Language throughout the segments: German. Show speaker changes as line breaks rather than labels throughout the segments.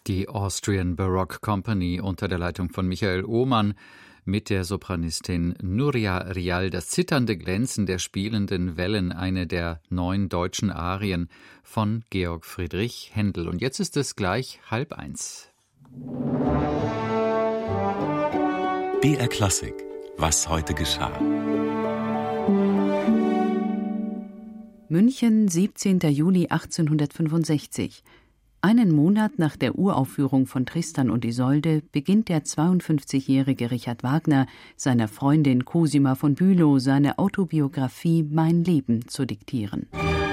Die Austrian Baroque Company unter der Leitung von Michael Ohmann mit der Sopranistin Nuria Rial, das zitternde Glänzen der spielenden Wellen, eine der 9 deutschen Arien von Georg Friedrich Händel. Und jetzt ist es gleich 12:30.
BR Klassik. Was heute geschah.
München, 17. Juli 1865. Einen Monat nach der Uraufführung von Tristan und Isolde beginnt der 52-jährige Richard Wagner seiner Freundin Cosima von Bülow seine Autobiografie »Mein Leben« zu diktieren.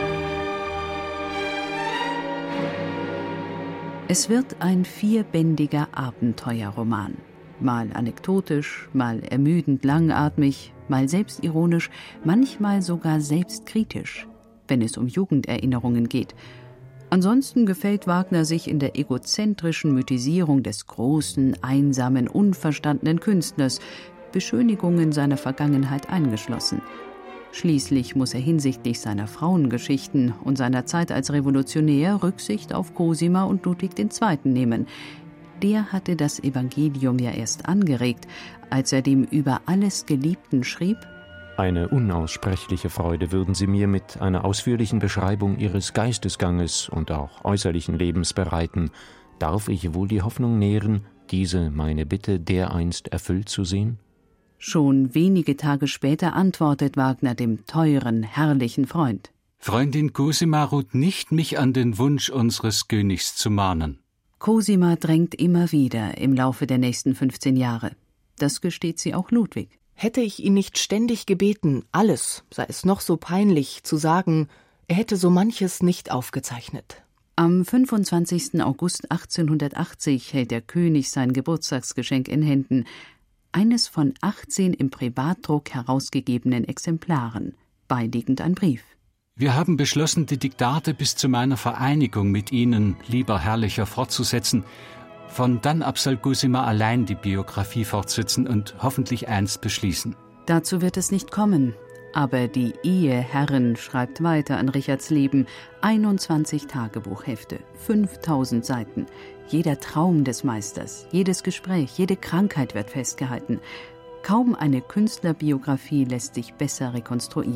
Es wird ein 4-bändiger Abenteuerroman. Mal anekdotisch, mal ermüdend langatmig, mal selbstironisch, manchmal sogar selbstkritisch, wenn es um Jugenderinnerungen geht. Ansonsten gefällt Wagner sich in der egozentrischen Mythisierung des großen, einsamen, unverstandenen Künstlers, Beschönigungen seiner Vergangenheit eingeschlossen. Schließlich muss er hinsichtlich seiner Frauengeschichten und seiner Zeit als Revolutionär Rücksicht auf Cosima und Ludwig II. Nehmen. Der hatte das Evangelium ja erst angeregt, als er dem über alles Geliebten schrieb:
Eine unaussprechliche Freude würden Sie mir mit einer ausführlichen Beschreibung Ihres Geistesganges und auch äußerlichen Lebens bereiten. Darf ich wohl die Hoffnung nähren, diese meine Bitte dereinst erfüllt zu sehen?
Schon wenige Tage später antwortet Wagner dem teuren, herrlichen Freund:
Freundin Cosima ruht nicht, mich an den Wunsch unseres Königs zu mahnen.
Cosima drängt immer wieder im Laufe der nächsten 15 Jahre. Das gesteht sie auch Ludwig.
Hätte ich ihn nicht ständig gebeten, alles, sei es noch so peinlich, zu sagen, er hätte so manches nicht aufgezeichnet.
Am 25. August 1880 hält der König sein Geburtstagsgeschenk in Händen, eines von 18 im Privatdruck herausgegebenen Exemplaren, beiliegend ein Brief.
Wir haben beschlossen, die Diktate bis zu meiner Vereinigung mit Ihnen, lieber Herrlicher, fortzusetzen. Von dann ab soll Cosima allein die Biografie fortsetzen und hoffentlich einst beschließen.
Dazu wird es nicht kommen. Aber die Eheherrin schreibt weiter an Richards Leben. 21 Tagebuchhefte, 5000 Seiten. Jeder Traum des Meisters, jedes Gespräch, jede Krankheit wird festgehalten. Kaum eine Künstlerbiografie lässt sich besser rekonstruieren.